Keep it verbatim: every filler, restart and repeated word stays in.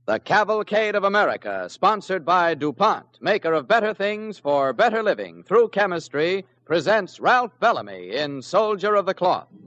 The Cavalcade of America, sponsored by DuPont, maker of better things for better living through chemistry, presents Ralph Bellamy in Soldier of the Cloth.